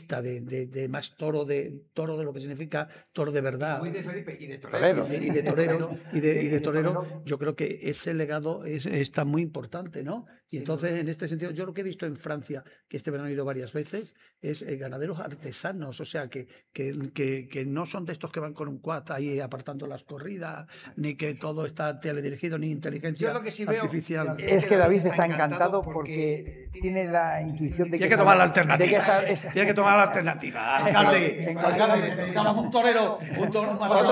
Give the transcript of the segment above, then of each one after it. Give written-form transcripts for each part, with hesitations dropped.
pista de más toro de lo que significa toro de verdad. Muy de Felipe, y de toreros. Y de toreros, yo creo que ese legado está muy importante, ¿no? Y entonces, en este sentido, yo lo que he visto en Francia, que este verano he ido varias veces, es ganaderos artesanos, o sea, que no son de estos que van con un quad ahí apartando las corridas, ni que todo está teledirigido, ni inteligencia artificial. Es que David está encantado porque tiene la intuición de que... Tiene que tomar la alternativa. Tiene que tomar la alternativa. Alcalde, necesitamos un torero, otro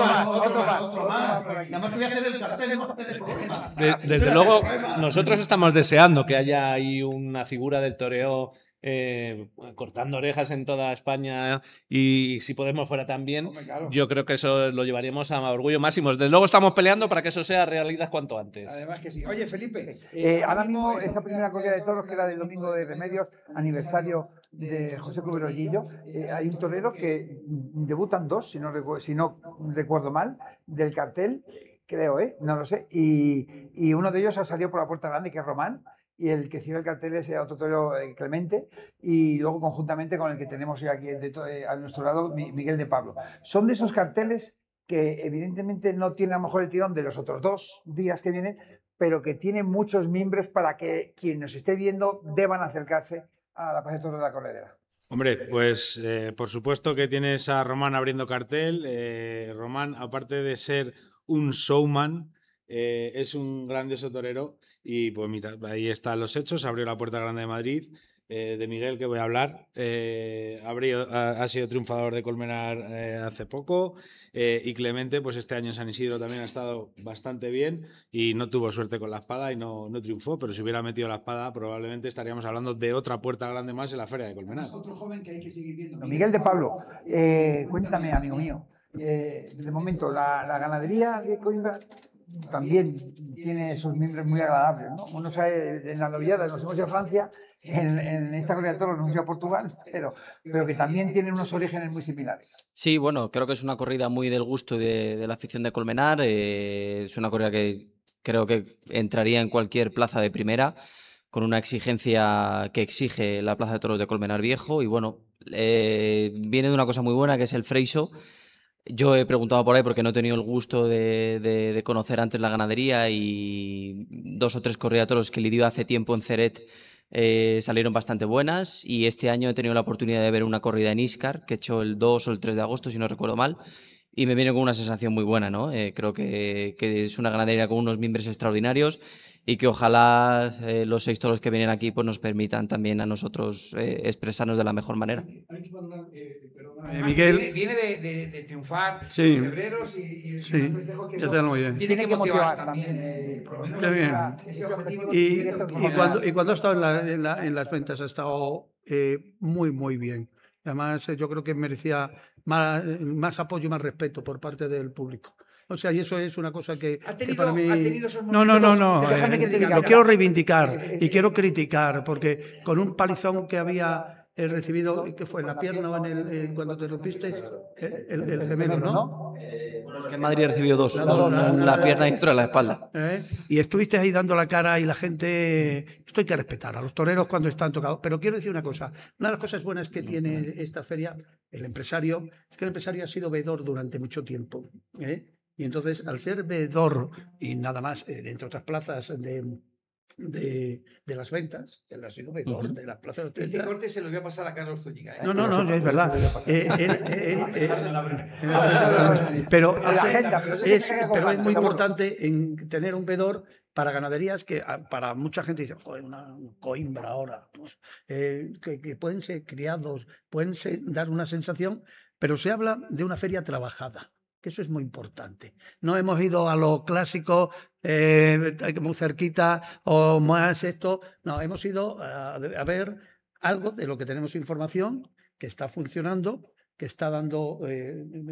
más. Nada más que voy a hacer el cartel, no hacer el problema. Desde luego, nosotros estamos deseando que haya ahí una figura del toreo cortando orejas en toda España y si podemos fuera también. Claro. Yo creo que eso lo llevaríamos a orgullo máximo. Desde luego estamos peleando para que eso sea realidad cuanto antes. Además que sí. Oye, Felipe, ahora mismo esa primera corrida de toros, que era del domingo de Remedios, aniversario de José Cubero Gillo, hay un torero que debutan dos, si no recuerdo mal, del cartel, creo, no lo sé, y uno de ellos ha salido por la puerta grande, que es Román, y el que cierra el cartel es otro torero, Clemente, y luego conjuntamente con el que tenemos hoy aquí a nuestro lado, Miguel de Pablo. Son de esos carteles que evidentemente no tienen a lo mejor el tirón de los otros 2 días que vienen, pero que tienen muchos mimbres para que quien nos esté viendo deban acercarse a la Plaza de Toros de la Corredera. Hombre, pues por supuesto que tienes a Román abriendo cartel. Román, aparte de ser un showman, es un grandioso torero. Y pues mira, ahí están los hechos. Abrió la Puerta Grande de Madrid. De Miguel, que voy a hablar, ha sido triunfador de Colmenar hace poco, y Clemente, pues este año en San Isidro también ha estado bastante bien y no tuvo suerte con la espada y no triunfó, pero si hubiera metido la espada probablemente estaríamos hablando de otra Puerta Grande más en la Feria de Colmenar. Otro joven que hay que seguir viendo. Miguel de Pablo, cuéntame, amigo mío, de momento la ganadería de Coimbra también tiene esos miembros muy agradables, ¿no? Uno sabe, en la novillada nos hemos ido a Francia, en esta corrida de toros nos hemos ido a Portugal, pero que también tienen unos orígenes muy similares. Sí, bueno, creo que es una corrida muy del gusto de la afición de Colmenar. Es una corrida que creo que entraría en cualquier plaza de primera, con una exigencia que exige la Plaza de Toros de Colmenar Viejo. Y bueno, viene de una cosa muy buena, que es el Freixo. Yo he preguntado por ahí porque no he tenido el gusto de conocer antes la ganadería, y 2 o 3 corridas de toros que lidió hace tiempo en Ceret salieron bastante buenas, y este año he tenido la oportunidad de ver una corrida en Íscar que he hecho el 2 o el 3 de agosto, si no recuerdo mal, y me viene con una sensación muy buena, ¿no? Creo que es una ganadería con unos mimbres extraordinarios y que ojalá los 6 toros que vienen aquí pues nos permitan también a nosotros expresarnos de la mejor manera. Miguel viene de triunfar sí, en Febreros y sí, ya está muy bien. Tiene que motivar también. Qué bien. Y cuando ha estado en las ventas ha estado muy, muy bien. Además, yo creo que merecía más apoyo y más respeto por parte del público. O sea, y eso es una cosa que para mí... No. Lo quiero reivindicar y quiero criticar, porque con un palizón que había recibido, que fue en la pierna o cuando te rompiste el gemelo, ¿no? En Madrid recibió 2, la pierna y otra en la espalda. Y estuviste ahí dando la cara, y la gente... Esto hay que respetar a los toreros cuando están tocados. Pero quiero decir una cosa, una de las cosas buenas que tiene esta feria, el empresario, es que el empresario ha sido veedor durante mucho tiempo, y entonces, al ser veedor, y nada más, entre otras plazas de las ventas, él ha sido veedor de las plazas de Este corte se lo voy a pasar a Carlos Zúñiga. No, es verdad. Pero es muy importante en tener un veedor para ganaderías que para mucha gente dice, joder, una Coimbra ahora, pues, que pueden ser criados, pueden dar una sensación, pero se habla de una feria trabajada, que eso es muy importante. No hemos ido a lo clásico, muy cerquita, o más esto. No, hemos ido a ver algo de lo que tenemos información, que está funcionando, que está dando